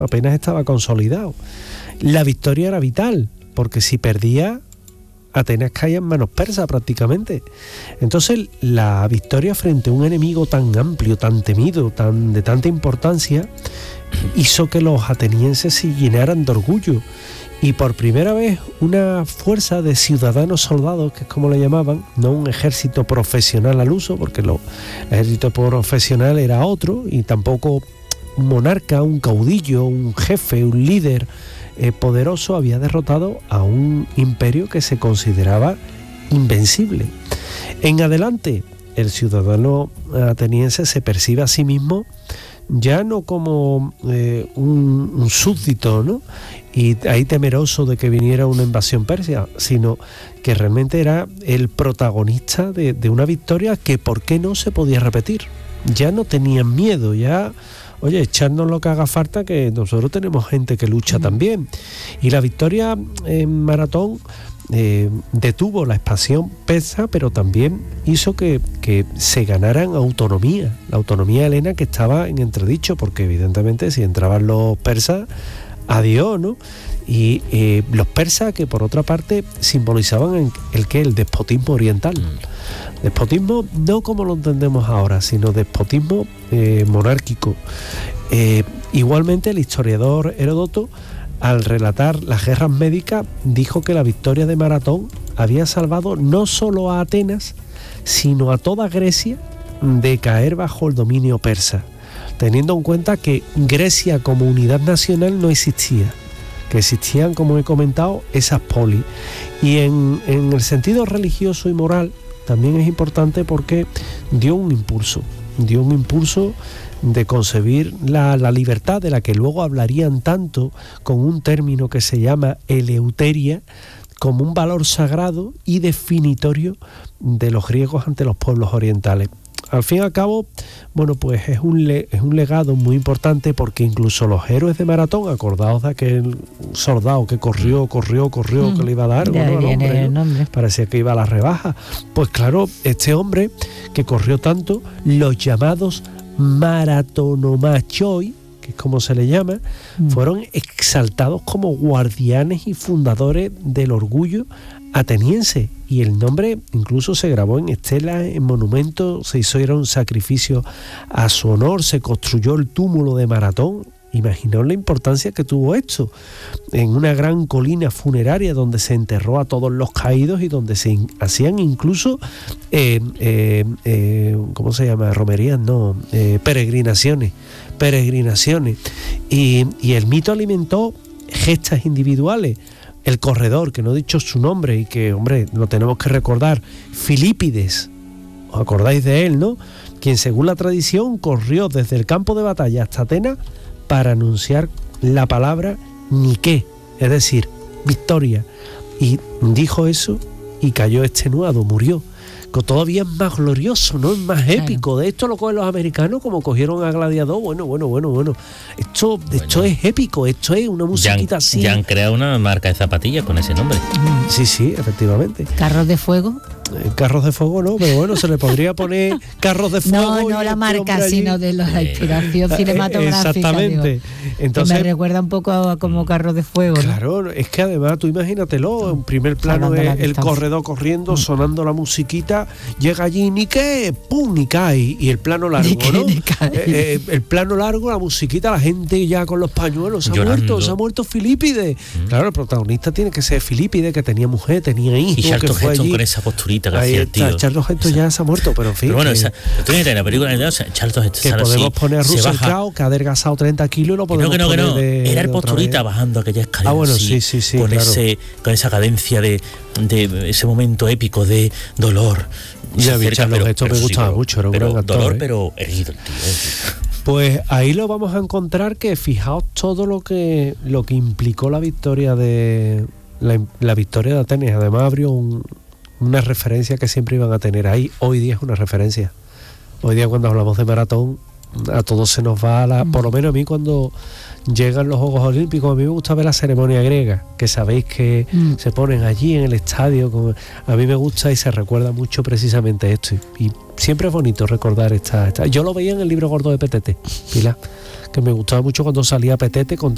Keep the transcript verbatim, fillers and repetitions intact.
apenas estaba consolidado. La victoria era vital, porque si perdía, Atenas caía en manos persas prácticamente. Entonces la victoria frente a un enemigo tan amplio, tan temido, tan de tanta importancia, hizo que los atenienses se llenaran de orgullo. Y por primera vez una fuerza de ciudadanos soldados, que es como le llamaban, no un ejército profesional al uso, porque lo, el ejército profesional era otro, y tampoco un monarca, un caudillo, un jefe, un líder eh, poderoso había derrotado a un imperio que se consideraba invencible. En adelante, el ciudadano ateniense se percibe a sí mismo ya no como eh, un, un súbdito, ¿no? Y ahí temeroso de que viniera una invasión persa, sino que realmente era el protagonista de, de una victoria que por qué no se podía repetir. Ya no tenían miedo, ya, oye, echarnos lo que haga falta, que nosotros tenemos gente que lucha mm. también. Y la victoria en Maratón eh, detuvo la expansión persa, pero también hizo que, que se ganaran autonomía, la autonomía helena que estaba en entredicho, porque evidentemente si entraban los persas, adiós, ¿no? Y eh, los persas, que por otra parte simbolizaban el, el que el despotismo oriental. Mm. Despotismo no como lo entendemos ahora, sino despotismo eh, monárquico. Eh, igualmente el historiador Heródoto, al relatar las guerras médicas, dijo que la victoria de Maratón había salvado no solo a Atenas, sino a toda Grecia de caer bajo el dominio persa, teniendo en cuenta que Grecia como unidad nacional no existía, que existían, como he comentado, esas polis. Y en, en el sentido religioso y moral también es importante, porque dio un impulso, dio un impulso de concebir la, la libertad, de la que luego hablarían tanto, con un término que se llama eleuteria, como un valor sagrado y definitorio de los griegos ante los pueblos orientales. Al fin y al cabo, bueno, pues es un, le, es un legado muy importante, porque incluso los héroes de Maratón, acordados de aquel soldado que corrió, corrió, corrió, mm, que le iba a dar algo, ¿no? Al hombre, ¿no? Nombre. Parecía que iba a la rebaja. Pues claro, este hombre que corrió tanto, los llamados maratonomachoi, que es como se le llama, mm. fueron exaltados como guardianes y fundadores del orgullo ateniense, y el nombre incluso se grabó en estelas, en monumentos, se hicieron sacrificios a su honor, se construyó el túmulo de Maratón. Imaginaos la importancia que tuvo esto, en una gran colina funeraria donde se enterró a todos los caídos y donde se in- hacían incluso eh, eh, eh, ¿cómo se llama? Romerías, no, eh, peregrinaciones, peregrinaciones. Y, y el mito alimentó gestas individuales. El corredor, que no he dicho su nombre y que, hombre, lo tenemos que recordar, Filípides, ¿os acordáis de él, no? Quien, según la tradición, corrió desde el campo de batalla hasta Atenas para anunciar la palabra Nike, es decir, victoria. Y dijo eso y cayó extenuado, murió. Que todavía es más glorioso, ¿no? Es más épico. Claro. De esto lo cogen los americanos, como cogieron a Gladiador. Bueno, bueno, bueno, bueno. Esto, bueno. esto es épico, esto es una musiquita ya han, así. Ya han creado una marca de zapatillas con ese nombre. Sí, sí, efectivamente. ¿Carros de fuego? Carros de fuego no, pero bueno, se le podría poner carros de fuego. No, no la marca, sino de la inspiración cinematográfica. Exactamente. Digo, entonces, que me recuerda un poco a, como carros de fuego, ¿no? Claro, es que además tú imagínatelo, en primer plano es el corredor corriendo, sonando la musiquita, llega allí, ni qué, pum, ni cae, y el plano largo, ni ¿no? Ni cae. Eh, eh, el plano largo, la musiquita, la gente ya con los pañuelos, se ha Llorando. muerto, se ha muerto Filípides. Mm. Claro, el protagonista tiene que ser Filípides, que tenía mujer, tenía hijos, y que fue allí. Con esa posturita que ahí hacía el tío. Charles Heston ya se ha muerto, pero en fin. Pero bueno, que, esa, tú en la película de Charles Heston que podemos así, poner a Russell Crowe, que ha adelgazado treinta kilos, y lo podemos que no, que no, poner que no. de, Era el de posturita bajando aquella escalera. Ah, bueno, así, sí, sí, sí. Con, claro. ese, con esa cadencia de, de ese momento épico de dolor. Ya, Charles Heston me gustaba sí, mucho, era un pero, gran actor. Dolor, ¿eh? pero erguido el tío. ¿eh? Pues ahí lo vamos a encontrar, que fijaos todo lo que lo que implicó la victoria de la, la victoria de Atenas. Además abrió un, una referencia que siempre iban a tener ahí. Hoy día es una referencia. Hoy día cuando hablamos de Maratón, a todos se nos va la, por lo menos a mí cuando llegan los Juegos Olímpicos, a mí me gusta ver la ceremonia griega, que sabéis que mm. se ponen allí en el estadio, con, a mí me gusta y se recuerda mucho precisamente esto, y, y siempre es bonito recordar esta, esta. Yo lo veía en el libro gordo de Petete, Pilar, que me gustaba mucho cuando salía Petete con